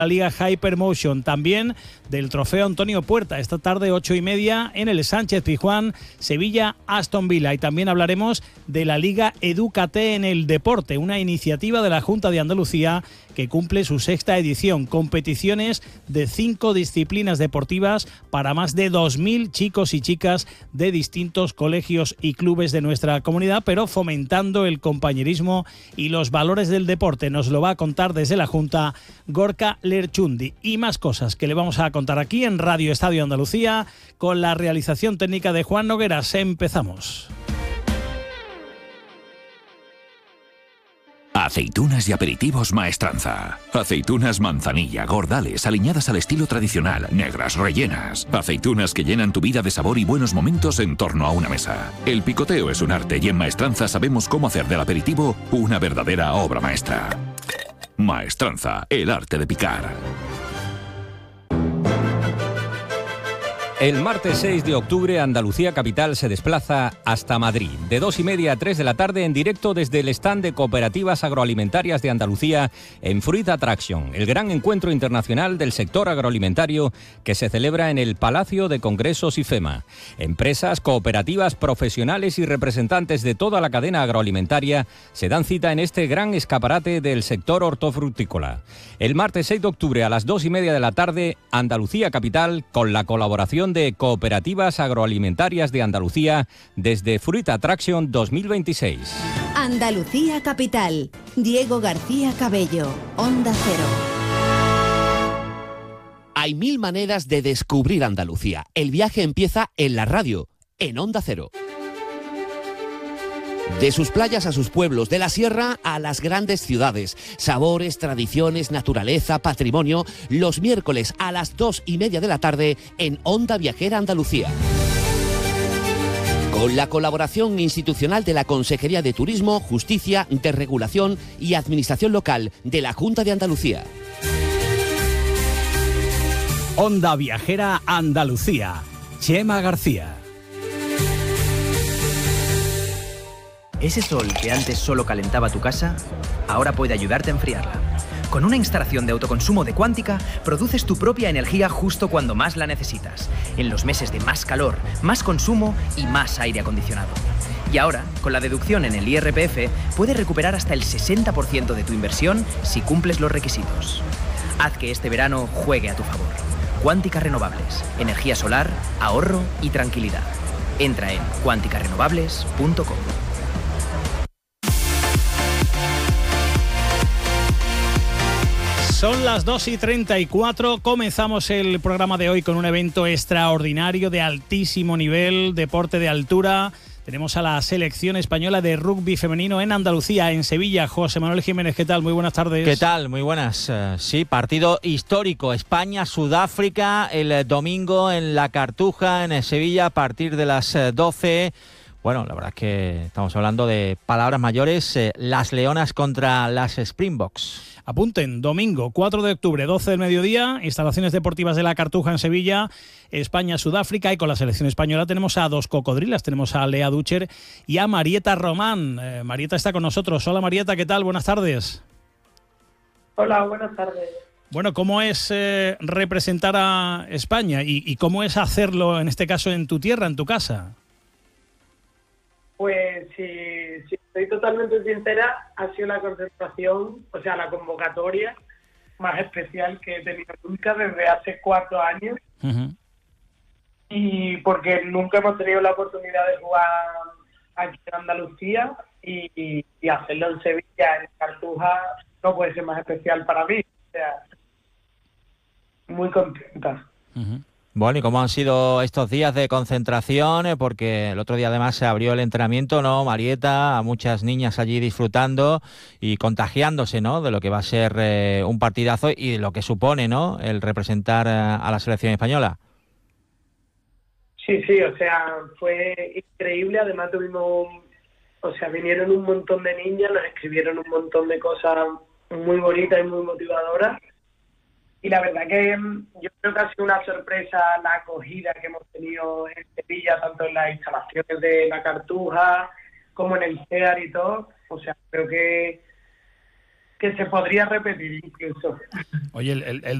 la Liga Hypermotion, también del Trofeo Antonio Puerta, esta tarde 8:30 en el Sánchez Pizjuán, Sevilla Aston Villa, y también hablaremos de la Liga Edúcate en el Deporte, una iniciativa de la Junta de Andalucía que cumple su 6ª edición, competiciones de 5 disciplinas deportivas para más de 2.000 chicos y chicas de distintos colegios y clubes de nuestra comunidad, pero fomentando el compañerismo y los valores del deporte. Nos lo va a contar desde la Junta Gorka Lerchundi, y más cosas que le vamos a contar aquí en Radio Estadio Andalucía con la realización técnica de Juan Nogueras. Empezamos. Aceitunas y aperitivos Maestranza. Aceitunas manzanilla, gordales, aliñadas al estilo tradicional, negras, rellenas. Aceitunas que llenan tu vida de sabor y buenos momentos en torno a una mesa. El picoteo es un arte y en Maestranza sabemos cómo hacer del aperitivo una verdadera obra maestra. Maestranza, el arte de picar. El martes 6 de octubre, Andalucía Capital se desplaza hasta Madrid, de 2:30 a 3 de la tarde, en directo desde el stand de Cooperativas Agroalimentarias de Andalucía en Fruit Attraction, el gran encuentro internacional del sector agroalimentario que se celebra en el Palacio de Congresos IFEMA. Empresas, cooperativas, profesionales y representantes de toda la cadena agroalimentaria se dan cita en este gran escaparate del sector hortofrutícola. El martes 6 de octubre a las 2:30 de la tarde, Andalucía Capital, con la colaboración de Cooperativas Agroalimentarias de Andalucía desde Fruit Attraction 2026. Andalucía Capital. Diego García Cabello, Onda Cero. Hay 1000 maneras de descubrir Andalucía. El viaje empieza en la radio, en Onda Cero. De sus playas a sus pueblos, de la sierra a las grandes ciudades. Sabores, tradiciones, naturaleza, patrimonio. Los miércoles a las 2:30 de la tarde en Onda Viajera Andalucía. Con la colaboración institucional de la Consejería de Turismo, Justicia, Desregulación y Administración Local de la Junta de Andalucía. Onda Viajera Andalucía. Chema García. Ese sol que antes solo calentaba tu casa, ahora puede ayudarte a enfriarla. Con una instalación de autoconsumo de Quántica, produces tu propia energía justo cuando más la necesitas, en los meses de más calor, más consumo y más aire acondicionado. Y ahora, con la deducción en el IRPF, puedes recuperar hasta el 60% de tu inversión si cumples los requisitos. Haz que este verano juegue a tu favor. Quántica Renovables, energía solar, ahorro y tranquilidad. Entra en quanticarenovables.com. Son las 2:34, comenzamos el programa de hoy con un evento extraordinario de altísimo nivel, deporte de altura. Tenemos a la selección española de rugby femenino en Andalucía, en Sevilla. José Manuel Jiménez, ¿qué tal? Muy buenas tardes. ¿Qué tal? Muy buenas. Sí, partido histórico. España-Sudáfrica el domingo en La Cartuja, en Sevilla, a partir de las 12. Bueno, la verdad es que estamos hablando de palabras mayores. Las Leonas contra las Springboks. Apunten, domingo 4 de octubre, 12 del mediodía, instalaciones deportivas de La Cartuja en Sevilla, España-Sudáfrica, y con la selección española tenemos a dos cocodrilas, tenemos a Lea Ducher y a Marieta Román. Marieta está con nosotros. Hola Marieta, ¿qué tal? Buenas tardes. Hola, buenas tardes. Bueno, ¿cómo es representar a España y cómo es hacerlo, en este caso, en tu tierra, en tu casa? Pues si estoy totalmente sincera, ha sido la concentración, o sea, la convocatoria más especial que he tenido nunca desde hace 4 años. Uh-huh. Y porque nunca hemos tenido la oportunidad de jugar aquí en Andalucía y hacerlo en Sevilla, en Cartuja, no puede ser más especial para mí. O sea, muy contenta. Uh-huh. Bueno, ¿y cómo han sido estos días de concentración? Porque el otro día además se abrió el entrenamiento, ¿no, Marieta? A muchas niñas allí disfrutando y contagiándose, ¿no?, de lo que va a ser un partidazo y de lo que supone, ¿no?, el representar a la selección española. Sí, o sea, fue increíble. Además vinieron un montón de niñas, nos escribieron un montón de cosas muy bonitas y muy motivadoras. Y la verdad que yo creo que ha sido una sorpresa la acogida que hemos tenido en Sevilla, tanto en las instalaciones de La Cartuja como en el CEAR y todo. O sea, creo que que se podría repetir incluso. Oye, el